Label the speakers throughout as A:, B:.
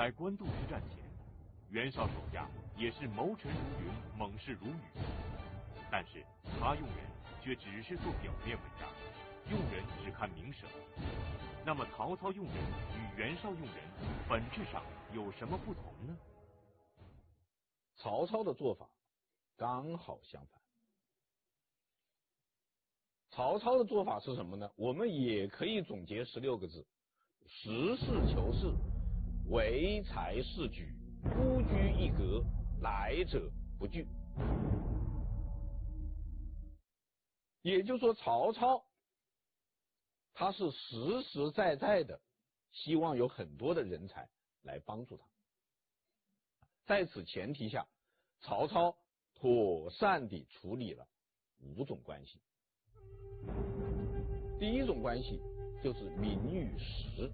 A: 在官渡之战前，袁绍手下也是谋臣如云，猛士如雨，但是他用人却只是做表面文章，用人只看名声。那么曹操用人与袁绍用人本质上有什么不同呢？
B: 曹操的做法刚好相反。曹操的做法是什么呢？我们也可以总结16个字：实事求是，唯才是举，孤居一格，来者不拒。也就是说，曹操他是实实在在的希望有很多的人才来帮助他。在此前提下，曹操妥善地处理了5种关系。第一种关系就是民与实。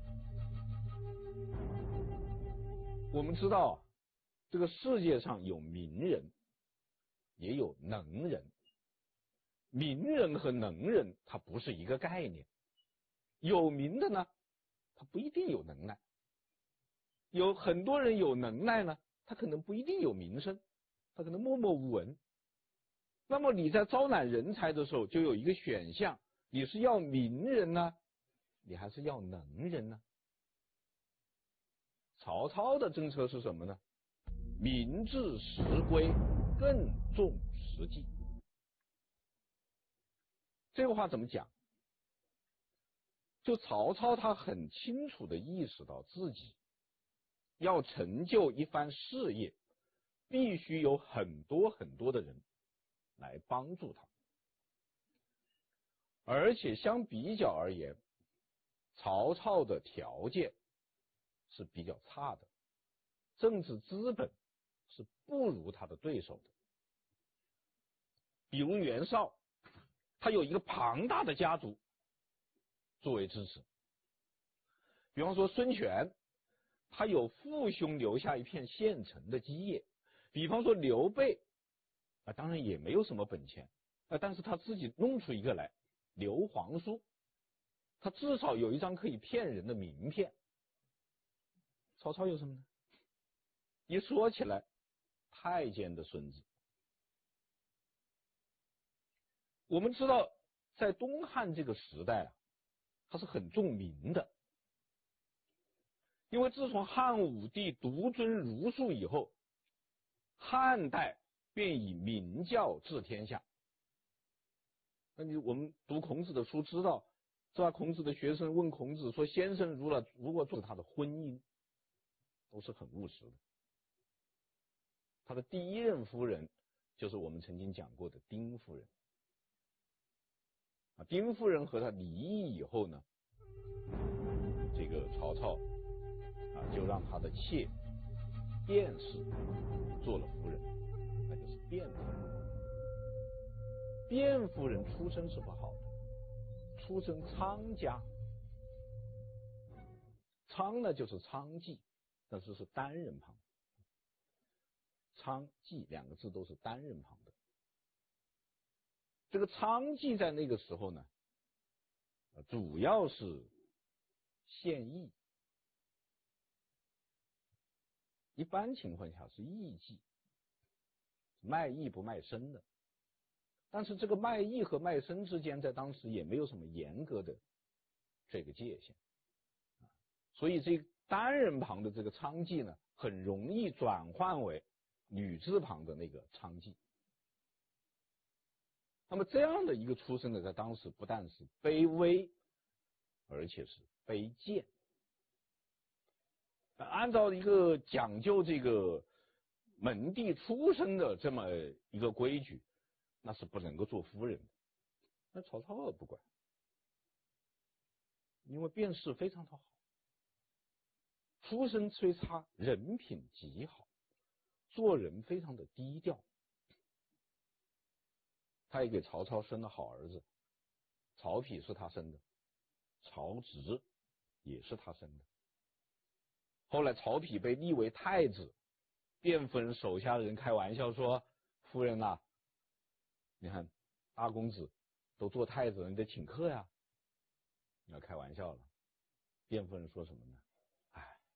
B: 我们知道这个世界上有名人，也有能人。名人和能人它不是一个概念。有名的呢，他不一定有能耐；有很多人有能耐呢，他可能不一定有名声，他可能默默无闻。那么你在招揽人才的时候，就有一个选项，你是要名人呢，你还是要能人呢？曹操的政策是什么呢？民至实归，更重实际。这个话怎么讲？就曹操他很清楚地意识到自己要成就一番事业，必须有很多很多的人来帮助他。而且相比较而言，曹操的条件是比较差的，政治资本是不如他的对手的。比如袁绍，他有一个庞大的家族作为支持。比方说孙权，他有父兄留下一片现成的基业。比方说刘备，当然也没有什么本钱，但是他自己弄出一个来，刘皇叔，他至少有一张可以骗人的名片。曹操有什么呢？一说起来，太监的孙子。我们知道在东汉这个时代他是很重名的，因为自从汉武帝独尊儒术以后，汉代便以名教治天下。我们读孔子的书知道，是吧？孔子的学生问孔子说：“先生如果做他的婚姻，都是很务实的。”他的第一任夫人就是我们曾经讲过的丁夫人。丁夫人和他离异以后呢，这个曹操就让他的妾卞氏做了夫人，那就是卞夫人。卞夫人出身是不好的，出身仓家。仓呢就是娼妓，但是是单人旁。娼妓2个字都是单人旁的。这个娼妓在那个时候呢，主要是献艺，一般情况下是艺妓，卖艺不卖身的。但是这个卖艺和卖身之间在当时也没有什么严格的这个界限，所以这单人旁的这个娼妓呢，很容易转换为女字旁的那个娼妓。那么这样的一个出身呢，在当时不但是卑微，而且是卑贱。按照一个讲究这个门第出身的这么一个规矩，那是不能够做夫人的。那曹操不管，因为卞氏非常的好，出身虽差，人品极好，做人非常的低调。他也给曹操生了好儿子，曹丕是他生的，曹植也是他生的。后来曹丕被立为太子，卞夫人手下的人开玩笑说：“夫人啊，你看大公子都做太子了，你得请客呀。”你要开玩笑了。卞夫人说什么呢？